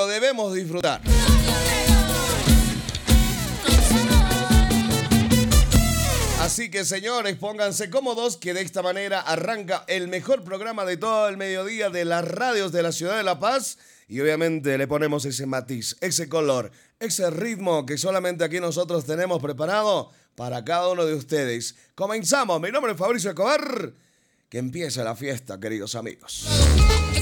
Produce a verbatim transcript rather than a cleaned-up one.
lo debemos disfrutar. Así que, señores, pónganse cómodos, que de esta manera arranca el mejor programa de todo el mediodía de las radios de la ciudad de La Paz. Y obviamente le ponemos ese matiz, ese color, ese ritmo que solamente aquí nosotros tenemos preparado para cada uno de ustedes. Comenzamos. Mi nombre es Fabricio Escobar. Que empiece la fiesta, queridos amigos.